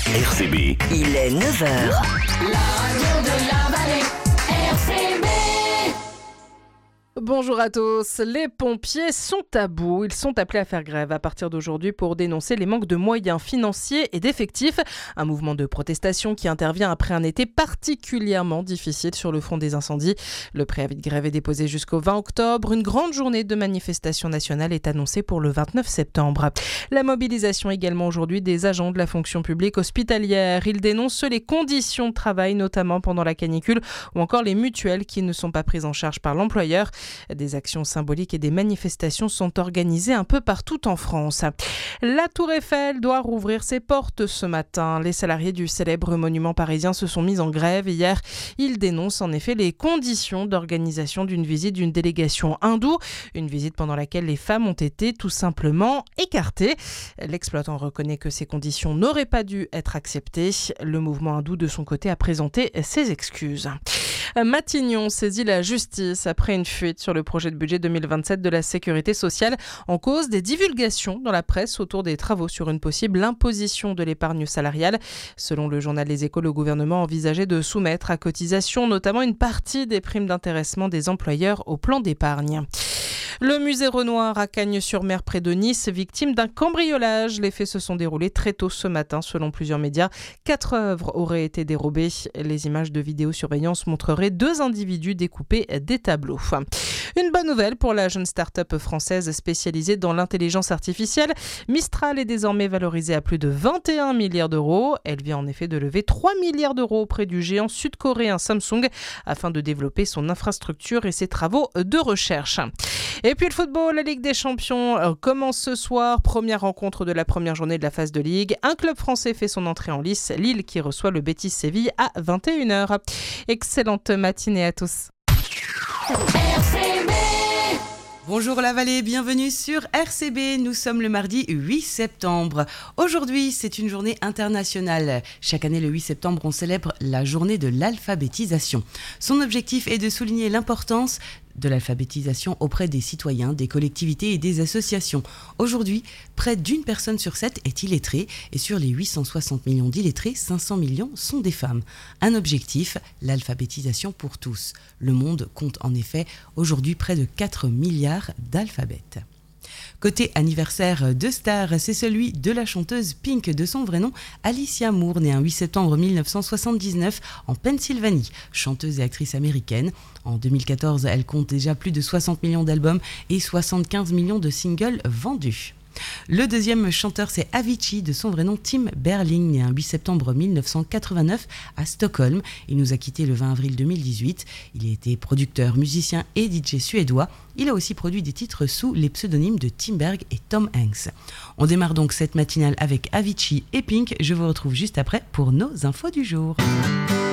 RCB. Il est 9h. La radio de la vallée, RCB. Bonjour à tous. Les pompiers sont à bout. Ils sont appelés à faire grève à partir d'aujourd'hui pour dénoncer les manques de moyens financiers et d'effectifs. Un mouvement de protestation qui intervient après un été particulièrement difficile sur le front des incendies. Le préavis de grève est déposé jusqu'au 20 octobre. Une grande journée de manifestation nationale est annoncée pour le 29 septembre. La mobilisation également aujourd'hui des agents de la fonction publique hospitalière. Ils dénoncent les conditions de travail, notamment pendant la canicule, ou encore les mutuelles qui ne sont pas prises en charge par l'employeur. Des actions symboliques et des manifestations sont organisées un peu partout en France. La Tour Eiffel doit rouvrir ses portes ce matin. Les salariés du célèbre monument parisien se sont mis en grève hier. Ils dénoncent en effet les conditions d'organisation d'une visite d'une délégation hindoue. Une visite pendant laquelle les femmes ont été tout simplement écartées. L'exploitant reconnaît que ces conditions n'auraient pas dû être acceptées. Le mouvement hindou de son côté a présenté ses excuses. Matignon saisit la justice après une fuite sur le projet de budget 2027 de la Sécurité sociale en cause des divulgations dans la presse autour des travaux sur une possible imposition de l'épargne salariale. Selon le journal Les Échos, le gouvernement envisageait de soumettre à cotisation notamment une partie des primes d'intéressement des employeurs au plan d'épargne. Le musée Renoir à Cagnes-sur-Mer près de Nice, victime d'un cambriolage. Les faits se sont déroulés très tôt ce matin selon plusieurs médias. 4 œuvres auraient été dérobées. Les images de vidéosurveillance montreraient 2 individus découper des tableaux. Une bonne nouvelle pour la jeune start-up française spécialisée dans l'intelligence artificielle. Mistral est désormais valorisée à plus de 21 milliards d'euros. Elle vient en effet de lever 3 milliards d'euros auprès du géant sud-coréen Samsung afin de développer son infrastructure et ses travaux de recherche. Et puis le football, la Ligue des Champions commence ce soir. Première rencontre de la première journée de la phase de Ligue. Un club français fait son entrée en lice, Lille qui reçoit le Betis Séville à 21h. Excellente matinée à tous. RCB. Bonjour la vallée, bienvenue sur RCB. Nous sommes le mardi 8 septembre. Aujourd'hui, c'est une journée internationale. Chaque année, le 8 septembre, on célèbre la journée de l'alphabétisation. Son objectif est de souligner l'importance de l'alphabétisation auprès des citoyens, des collectivités et des associations. Aujourd'hui, près d'une personne sur 7 est illettrée et sur les 860 millions d'illettrés, 500 millions sont des femmes. Un objectif, l'alphabétisation pour tous. Le monde compte en effet aujourd'hui près de 4 milliards d'alphabètes. Côté anniversaire de star, c'est celui de la chanteuse Pink, de son vrai nom Alicia Moore, née un 8 septembre 1979 en Pennsylvanie, chanteuse et actrice américaine. En 2014, elle compte déjà plus de 60 millions d'albums et 75 millions de singles vendus. Le deuxième chanteur, c'est Avicii, de son vrai nom Tim Berling, né un 8 septembre 1989 à Stockholm. Il nous a quittés le 20 avril 2018. Il a été producteur, musicien et DJ suédois. Il a aussi produit des titres sous les pseudonymes de Tim Berg et Tom Hanks. On démarre donc cette matinale avec Avicii et Pink. Je vous retrouve juste après pour nos infos du jour.